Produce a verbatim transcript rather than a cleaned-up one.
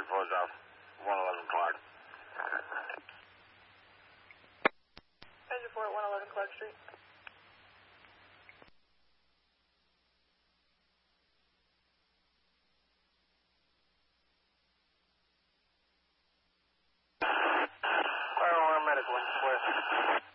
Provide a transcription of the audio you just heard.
close off. one eleven Clark. Engine four at one eleven Clark Street. Fire alarm medical, clear.